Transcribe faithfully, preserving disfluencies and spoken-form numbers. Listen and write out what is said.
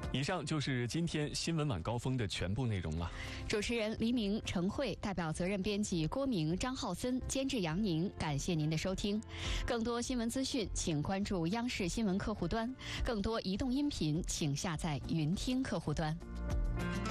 以上就是今天新闻晚高峰的全部内容了。 主持人黎明、陈慧，代表责任编辑郭明、张浩森，监制杨宁。感谢您的收听。更多新闻资讯，请关注央视新闻客户端；更多移动音频，请下载云听客户端。